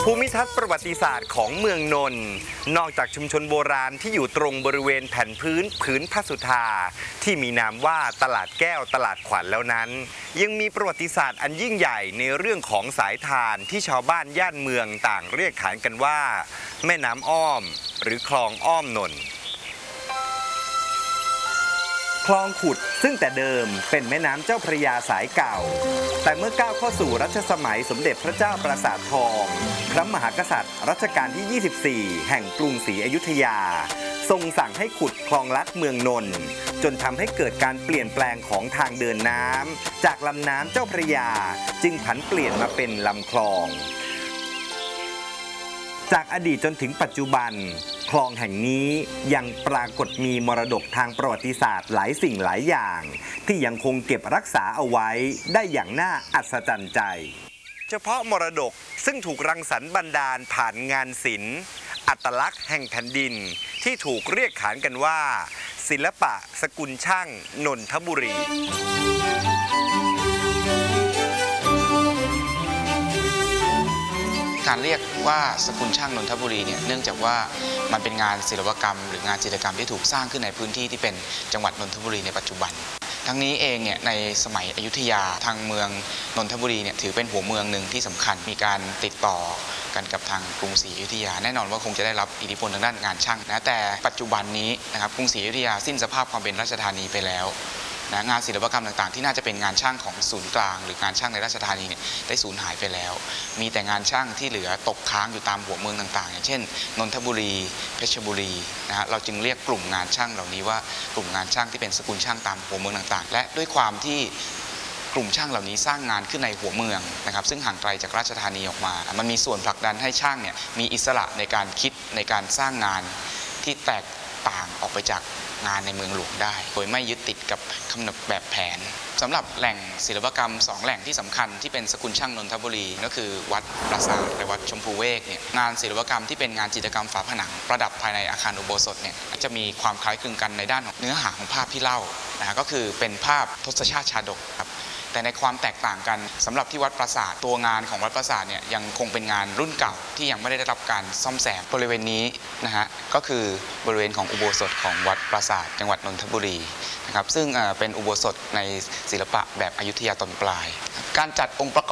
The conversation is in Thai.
ภูมิทัศน์ประวัติศาสตร์ของเมืองนนท์นอกจากชุมชนโบราณที่อยู่ตรงบริเวณแผ่นผืนพระสุธาที่มีนามว่าตลาดแก้วตลาดขวัญแล้วนั้นยังมีประวัติศาสตร์อันยิ่งใหญ่ในเรื่องของสายทานที่ชาวบ้านย่านเมืองต่างเรียกขานกันว่าแม่น้ำอ้อมหรือคลองอ้อมนนท์คลองขุดซึ่งแต่เดิมเป็นแม่น้ำเจ้าพระยาสายเก่าแต่เมื่อก้าวเข้าสู่รัชสมัยสมเด็จพระเจ้าปราสาททองพระมหากษัตริย์รัชกาลที่ 24 แห่งกรุงศรีอยุธยาทรงสั่งให้ขุดคลองลัดเมืองนนท์จนทำให้เกิดการเปลี่ยนแปลงของทางเดินน้ำจากลำน้ำเจ้าพระยาจึงผันเปลี่ยนมาเป็นลำคลองจากอดีตจนถึงปัจจุบันคลองแห่งนี้ยังปรากฏมีมรดกทางประวัติศาสตร์หลายสิ่งหลายอย่างที่ยังคงเก็บรักษาเอาไว้ได้อย่างน่าอัศจรรย์ใจเฉพาะมรดกซึ่งถูกรังสรรค์บันดาลผ่านงานศิลป์อัตลักษณ์แห่งแผ่นดินที่ถูกเรียกขานกันว่าศิลปะสกุลช่างนนทบุรีการเรียกว่าสกุลช่างนนทบุรีเนี่ยเนื่องจากว่ามันเป็นงานศิลปกรรมหรืองานจิตรกรรมที่ถูกสร้างขึ้นในพื้นที่ที่เป็นจังหวัดนนทบุรีในปัจจุบันทั้งนี้เองเนี่ยในสมัยอยุธยาทางเมืองนนทบุรีเนี่ยถือเป็นหัวเมืองหนึ่งที่สำคัญมีการติดต่อกันกับทางกรุงศรีอยุธยาแน่นอนว่าคงจะได้รับอิทธิพลทางด้านงานช่างนะแต่ปัจจุบันนี้นะครับกรุงศรีอยุธยาสิ้นสภาพความเป็นราชธานีไปแล้วนะงานศิลปกรรมต่างๆที่น่าจะเป็นงานช่างของศูนย์กลางหรืองานช่างในราชธานีเนี่ยได้สูญหายไปแล้วมีแต่งานช่างที่เหลือตกค้างอยู่ตามหัวเมืองต่างๆอย่างเช่นนนทบุรีเพชรบุรีนะฮะเราจึงเรียกกลุ่มงานช่างเหล่านี้ว่ากลุ่มงานช่างที่เป็นสกุลช่างตามหัวเมืองต่างๆและด้วยความที่กลุ่มช่างเหล่านี้สร้างงานขึ้นในหัวเมืองนะครับซึ่งห่างไกลจากราชธานีออกมามันมีส่วนผลักดันให้ช่างเนี่ยมีอิสระในการคิดในการสร้างงานที่แตกต่างออกไปจากงานในเมืองหลวงได้โดยไม่ยึดติดกับกำหนดแบบแผนสำหรับแหล่งศิลปกรรม2แหล่งที่สำคัญที่เป็นสกุลช่างนนทบุรีก็คือวัดปราสาทและวัดชมพูเวกเนี่ยงานศิลปกรรมที่เป็นงานจิตรกรรมฝาผนังประดับภายในอาคารอุโบสถเนี่ยจะมีความคล้ายคลึงกันในด้านของเนื้อหาของภาพที่เล่านะก็คือเป็นภาพทศชาติชาดกครับแต่ในความแตกต่างกันสำหรับที่วัดปราสาทตัวงานของวัดปราสาทเนี่ยยังคงเป็นงานรุ่นเก่าที่ยังไม่ได้รับการซ่อมแซมบริเวณนี้นะฮะก็คือบริเวณของอุโบสถของวัดปราสาทจังหวัดนนทบุรีนะครับซึ่งเป็นอุโบสถในศิลปะแบบอยุธยาตอนปลายการจัดองค์ประก